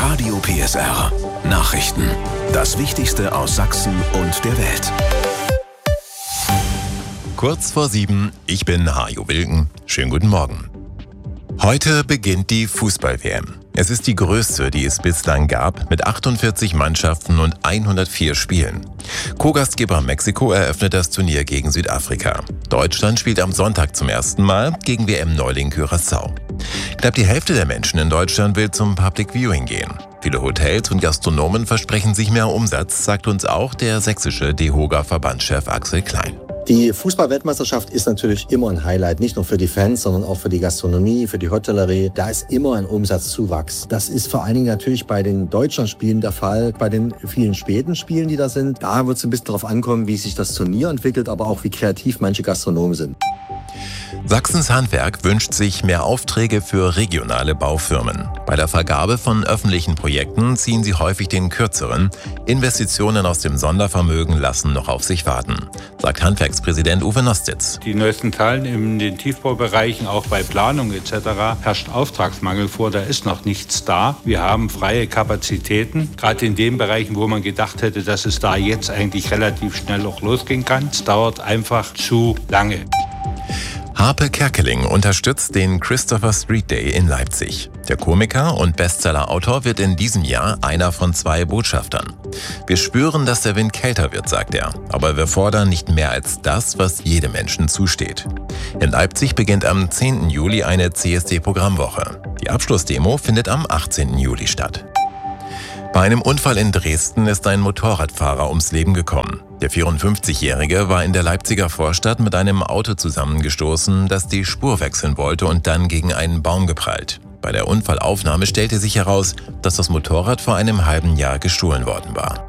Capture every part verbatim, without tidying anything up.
Radio P S R Nachrichten. Das Wichtigste aus Sachsen und der Welt. Kurz vor sieben, ich bin Hajo Wilken. Schönen guten Morgen. Heute beginnt die Fußball-W M. Es ist die größte, die es bislang gab, mit achtundvierzig Mannschaften und hundertvier Spielen. Co-Gastgeber Mexiko eröffnet das Turnier gegen Südafrika. Deutschland spielt am Sonntag zum ersten Mal gegen W M-Neuling Curaçao. Knapp die Hälfte der Menschen in Deutschland will zum Public Viewing gehen. Viele Hotels und Gastronomen versprechen sich mehr Umsatz, sagt uns auch der sächsische DEHOGA-Verbandschef Axel Klein. Die Fußball-Weltmeisterschaft ist natürlich immer ein Highlight, nicht nur für die Fans, sondern auch für die Gastronomie, für die Hotellerie. Da ist immer ein Umsatzzuwachs. Das ist vor allen Dingen natürlich bei den Deutschlandspielen der Fall, bei den vielen späten Spielen, die da sind. Da wird es ein bisschen darauf ankommen, wie sich das Turnier entwickelt, aber auch wie kreativ manche Gastronomen sind. Sachsens Handwerk wünscht sich mehr Aufträge für regionale Baufirmen. Bei der Vergabe von öffentlichen Projekten ziehen sie häufig den kürzeren. Investitionen aus dem Sondervermögen lassen noch auf sich warten, sagt Handwerkspräsident Uwe Nostitz. Die neuesten Zahlen in den Tiefbaubereichen, auch bei Planung et cetera, herrscht Auftragsmangel vor, da ist noch nichts da. Wir haben freie Kapazitäten, gerade in den Bereichen, wo man gedacht hätte, dass es da jetzt eigentlich relativ schnell auch losgehen kann. Es dauert einfach zu lange. Harpe Kerkeling unterstützt den Christopher Street Day in Leipzig. Der Komiker und Bestseller-Autor wird in diesem Jahr einer von zwei Botschaftern. Wir spüren, dass der Wind kälter wird, sagt er. Aber wir fordern nicht mehr als das, was jedem Menschen zusteht. In Leipzig beginnt am zehnten Juli eine C S D-Programmwoche. Die Abschlussdemo findet am achtzehnten Juli statt. Bei einem Unfall in Dresden ist ein Motorradfahrer ums Leben gekommen. Der vierundfünfzigjährige war in der Leipziger Vorstadt mit einem Auto zusammengestoßen, das die Spur wechseln wollte und dann gegen einen Baum geprallt. Bei der Unfallaufnahme stellte sich heraus, dass das Motorrad vor einem halben Jahr gestohlen worden war.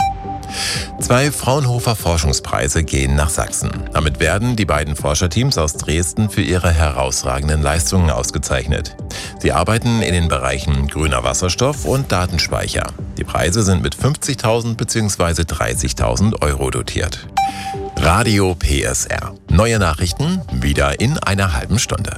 Zwei Fraunhofer Forschungspreise gehen nach Sachsen. Damit werden die beiden Forscherteams aus Dresden für ihre herausragenden Leistungen ausgezeichnet. Sie arbeiten in den Bereichen grüner Wasserstoff und Datenspeicher. Die Preise sind mit fünfzigtausend bzw. dreißigtausend Euro dotiert. Radio P S R. Neue Nachrichten wieder in einer halben Stunde.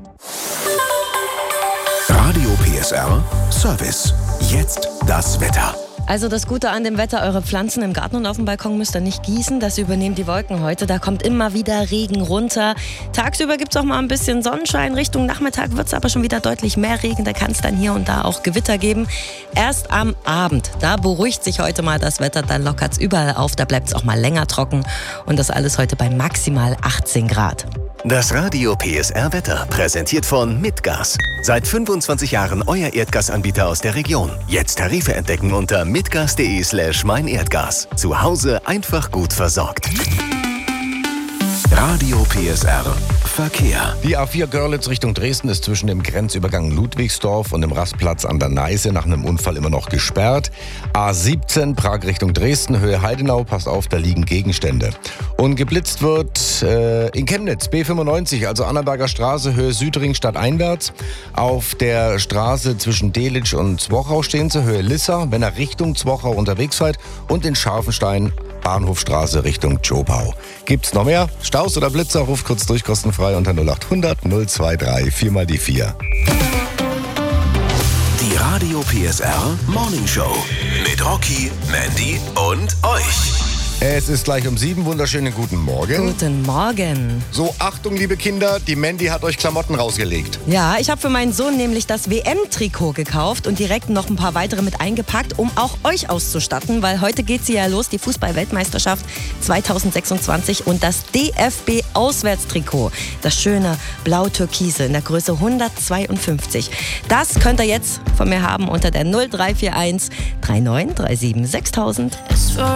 Radio P S R Service. Jetzt das Wetter. Also das Gute an dem Wetter, eure Pflanzen im Garten und auf dem Balkon müsst ihr nicht gießen, das übernehmen die Wolken heute. Da kommt immer wieder Regen runter. Tagsüber gibt es auch mal ein bisschen Sonnenschein, Richtung Nachmittag wird es aber schon wieder deutlich mehr Regen. Da kann es dann hier und da auch Gewitter geben. Erst am Abend, da beruhigt sich heute mal das Wetter, dann lockert es überall auf, da bleibt es auch mal länger trocken. Und das alles heute bei maximal achtzehn Grad. Das Radio P S R Wetter, präsentiert von Mitgas. Seit fünfundzwanzig Jahren euer Erdgasanbieter aus der Region. Jetzt Tarife entdecken unter mitgas.de slash meinerdgas. Zu Hause einfach gut versorgt. Radio P S R Verkehr. Die A vier Görlitz Richtung Dresden ist zwischen dem Grenzübergang Ludwigsdorf und dem Rastplatz an der Neiße nach einem Unfall immer noch gesperrt. A siebzehn Prag Richtung Dresden, Höhe Heidenau, passt auf, da liegen Gegenstände. Und geblitzt wird äh, in Chemnitz, B fünfundneunzig, also Annaberger Straße, Höhe Südring stadteinwärts. Auf der Straße zwischen Delitzsch und Zwochau stehen sie, Höhe Lissa, wenn ihr Richtung Zwochau unterwegs seid. Und in Scharfenstein, Bahnhofstraße Richtung Tschopau. Gibt's noch mehr? Staus oder Blitzer? Ruft kurz durch, kostenfrei unter null acht hundert null dreiundzwanzig vier mal die vier. Die Radio P S R Morning Show mit Rocky, Mandy und euch. Es ist gleich um sieben. Wunderschönen guten Morgen. Guten Morgen. So, Achtung, liebe Kinder, die Mandy hat euch Klamotten rausgelegt. Ja, ich habe für meinen Sohn nämlich das W M-Trikot gekauft und direkt noch ein paar weitere mit eingepackt, um auch euch auszustatten, weil heute geht sie ja los, die Fußball-Weltmeisterschaft zweitausendsechsundzwanzig und das D F B-Auswärtstrikot, das schöne blau-türkise in der Größe hundertzweiundfünfzig. Das könnt ihr jetzt von mir haben unter der null drei vier eins drei neun drei sieben sechstausend.